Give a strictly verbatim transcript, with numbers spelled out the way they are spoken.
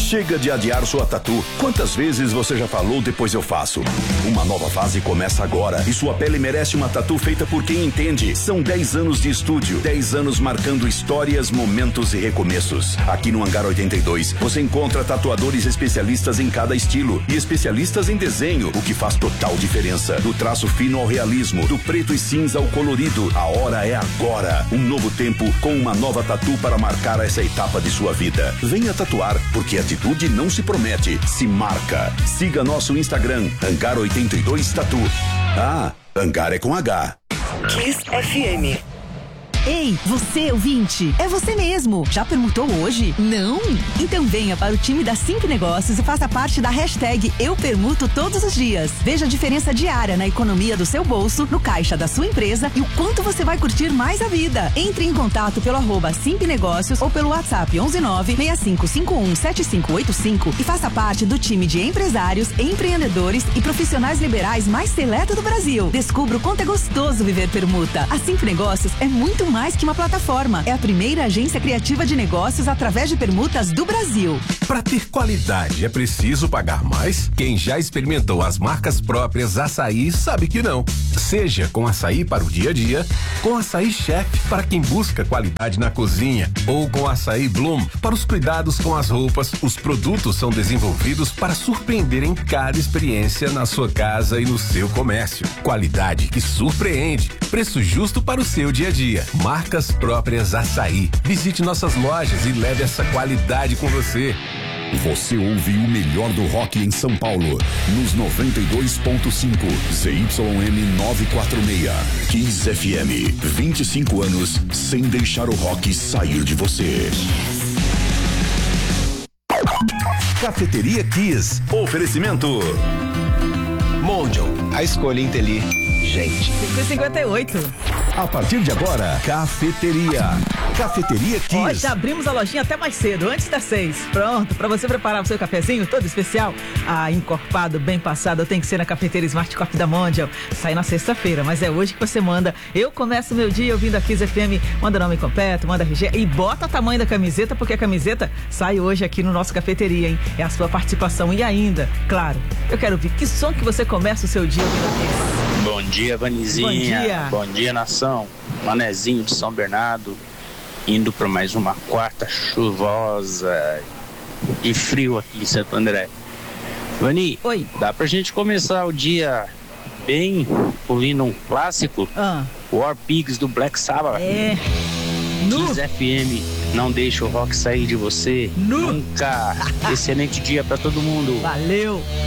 Chega de adiar sua tatu. Quantas vezes você já falou depois eu faço? Uma nova fase começa agora e sua pele merece uma tatu feita por quem entende. São dez anos de estúdio, dez anos marcando histórias, momentos e recomeços. Aqui no Hangar oitenta e dois, você encontra tatuadores especialistas em cada estilo e especialistas em desenho, o que faz total diferença. Do traço fino ao realismo, do preto e cinza ao colorido, a hora é agora. Um novo tempo com uma nova tatu para marcar essa etapa de sua vida. Venha tatuar, porque atitude não se promete, se marca. Siga nosso Instagram, Hangar oitenta e dois Tatu. Ah, Hangar é com H. Kiss F M. Ei, você ouvinte, é você mesmo. Já permutou hoje? Não? Então venha para o time da Simp Negócios e faça parte da hashtag Eu Permuto todos os dias. Veja a diferença diária na economia do seu bolso, no caixa da sua empresa e o quanto você vai curtir mais a vida. Entre em contato pelo arroba Simp Negócios ou pelo WhatsApp onze nove seis cinco cinco um sete cinco oito cinco e faça parte do time de empresários, empreendedores e profissionais liberais mais seleto do Brasil. Descubra o quanto é gostoso viver permuta. A Simp Negócios é muito mais mais que uma plataforma. É a primeira agência criativa de negócios através de permutas do Brasil. Para ter qualidade é preciso pagar mais? Quem já experimentou as marcas próprias Açaí sabe que não. Seja com açaí para o dia a dia, com açaí Chef para quem busca qualidade na cozinha, ou com açaí Bloom para os cuidados com as roupas, os produtos são desenvolvidos para surpreender em cada experiência na sua casa e no seu comércio. Qualidade que surpreende, preço justo para o seu dia a dia. Marcas próprias Açaí. Visite nossas lojas e leve essa qualidade com você. Você ouve o melhor do rock em São Paulo, nos noventa e dois ponto cinco, Z Y M novecentos e quarenta e seis. Kiss F M, vinte e cinco anos sem deixar o rock sair de você. Cafeteria Kiss. Oferecimento Mondial, a escolha inteligente. cinco e cinquenta e oito. A partir de agora, Cafeteria. Cafeteria Kiss. Ó, já abrimos a lojinha até mais cedo, antes das seis. Pronto, pra você preparar o seu cafezinho todo especial. Ah, encorpado, bem passado, tem que ser na cafeteira Smart Coffee da Mondial. Sai na sexta-feira, mas é hoje que você manda. Eu começo meu dia ouvindo a Kiss F M, manda nome completo, manda R G e bota o tamanho da camiseta, porque a camiseta sai hoje aqui no nosso Cafeteria, hein? É a sua participação. E ainda, claro, eu quero ver que som que você começa o seu dia ouvindo a Kiss. Bom dia, Vanizinha. Bom dia. Bom dia, nação. Manezinho de São Bernardo, indo para mais uma quarta chuvosa e frio aqui em Santo André. Vani, Oi. Dá pra gente começar o dia bem ouvindo um clássico? Ah. War Pigs do Black Sabbath. É. Nu. Kiss F M, não deixa o rock sair de você. Nu. Nunca. Excelente dia pra todo mundo. Valeu.